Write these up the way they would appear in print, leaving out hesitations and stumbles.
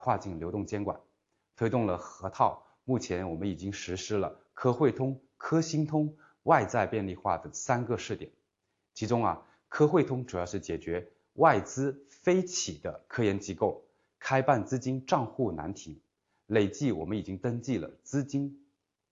跨境流动监管，推动了河套。目前我们已经实施了科汇通、科新通外债便利化的3个试点。其中科汇通主要是解决外资非企的科研机构开办资金账户难题，累计我们已经登记了资金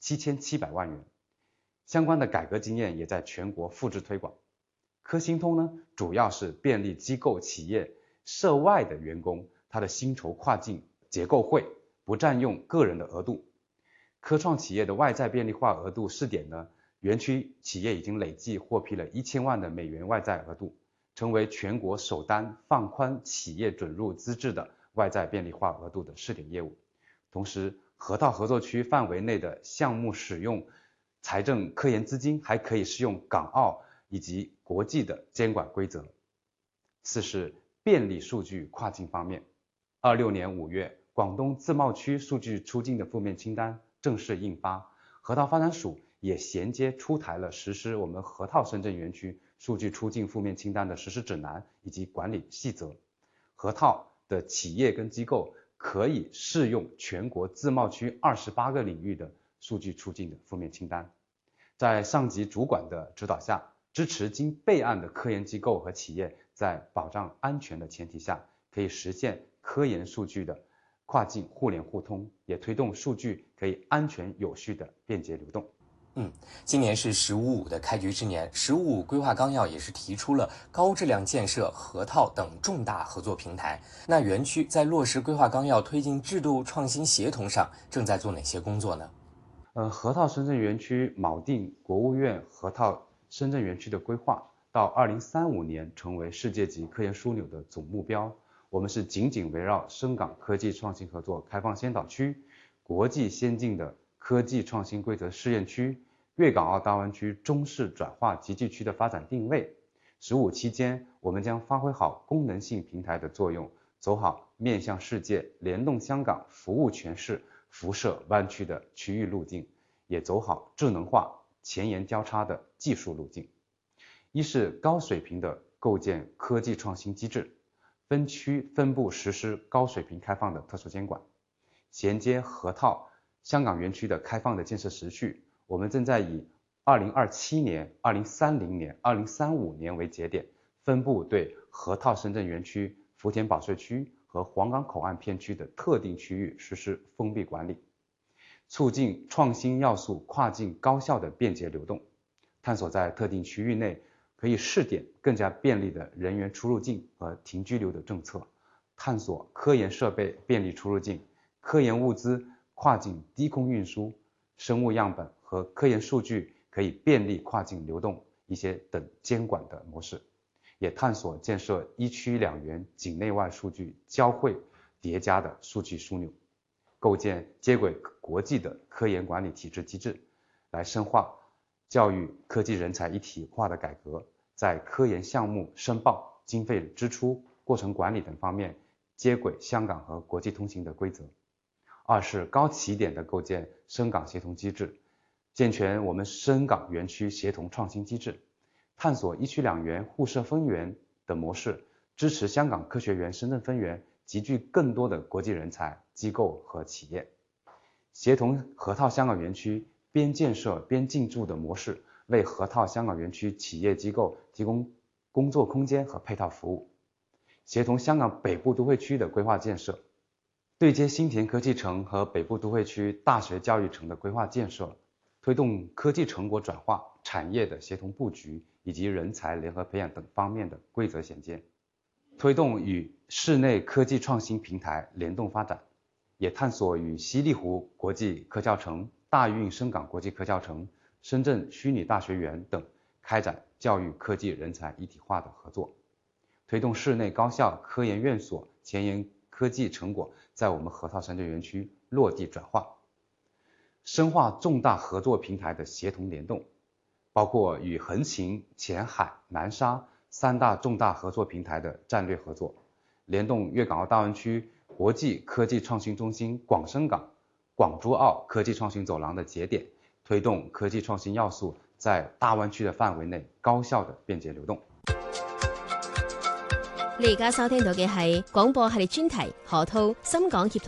7700万元。相关的改革经验也在全国复制推广。科新通呢，主要是便利机构企业涉外的员工他的薪酬跨境结构汇，不占用个人的额度。科创企业的外债便利化额度试点呢，园区企业已经累计获批了1000万的美元外债额度，成为全国首单放宽企业准入资质的外债便利化额度的试点业务。同时，河套合作区范围内的项目使用财政科研资金还可以适用港澳以及国际的监管规则。四是便利数据跨境方面，26年5月，广东自贸区数据出境的负面清单正式印发，河套发展署也衔接出台了实施我们河套深圳园区数据出境负面清单的实施指南以及管理细则。河套的企业跟机构可以适用全国自贸区28个领域的数据出境的负面清单。在上级主管的指导下，支持经备案的科研机构和企业在保障安全的前提下，可以实现科研数据的跨境互联互通，也推动数据可以安全有序的便捷流动。 今年是“十五五”的开局之年，“十五五”规划纲要也是提出了高质量建设河套等重大合作平台。那园区在落实规划纲要、推进制度创新协同上正在做哪些工作呢？ 河套深圳园区锚定国务院河套深圳园区的规划，到2035年成为世界级科研枢纽的总目标。我们是紧紧围绕深港科技创新合作开放先导区、国际先进的科技创新规则试验区、粤港澳大湾区中式转化集聚区的发展定位。15期间，我们将发挥好功能性平台的作用，走好面向世界、联动香港、服务全市、辐射湾区的区域路径，也走好智能化、前沿交叉的技术路径。一是高水平的构建科技创新机制，分区分部实施高水平开放的特殊监管，衔接河套香港园区的开放的建设时序。我们正在以2027年、2030年、2035年为节点，分步对河套深圳园区、福田保税区和皇岗口岸片区的特定区域实施封闭管理，促进创新要素跨境高效的便捷流动，探索在特定区域内可以试点更加便利的人员出入境和停居留的政策，探索科研设备便利出入境、科研物资跨境低空运输、生物样本和科研数据可以便利跨境流动一些等监管的模式，也探索建设一区两园境内外数据交汇叠加的数据枢纽，构建接轨国际的科研管理体制机制，来深化教育科技人才一体化的改革，在科研项目申报、经费支出、过程管理等方面接轨香港和国际通行的规则。二是高起点的构建深港协同机制，健全我们深港园区协同创新机制，探索一区两园互设分园的模式，支持香港科学园深圳分园集聚更多的国际人才、机构和企业，协同河套香港园区边建设边进驻的模式，为河套香港园区企业机构提供工作空间和配套服务，协同香港北部都会区的规划建设，对接新田科技城和北部都会区大学教育城的规划建设，推动科技成果转化、产业的协同布局以及人才联合培养等方面的规则衔接，推动与市内科技创新平台联动发展，也探索与西丽湖国际科教城、大运深港国际科教城、深圳虚拟大学园等开展教育科技人才一体化的合作，推动市内高校、科研院所前沿科技成果在我们河套深圳园区落地转化，深化重大合作平台的协同联动，包括与横琴、前海、南沙3大重大合作平台的战略合作，联动粤港澳大湾区国际科技创新中心广深港、广珠澳科技创新走廊的节点，推动科技创新要素在大湾区的范围内高效的便捷流动。 你而家收聽到嘅係廣播系列專題河套深港協同